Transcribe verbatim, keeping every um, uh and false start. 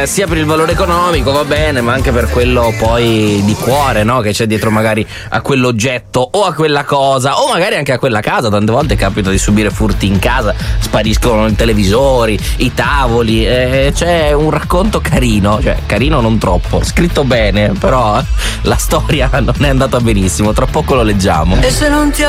sia per il valore economico, va bene, ma anche per quello poi di cuore, no? Che c'è dietro magari a quell'oggetto o a quella cosa, o magari anche a quella casa. Tante volte capita di subire furti in casa, spariscono i televisori, i tavoli, eh, c'è un racconto carino, cioè carino non troppo, scritto bene, però la storia non è andata benissimo, tra poco lo leggiamo. E se non ti